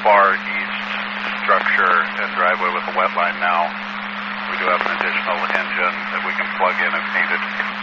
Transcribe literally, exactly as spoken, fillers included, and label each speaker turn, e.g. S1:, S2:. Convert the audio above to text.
S1: far east structure and driveway with a wet line now. We do have an additional engine that we can plug in if needed.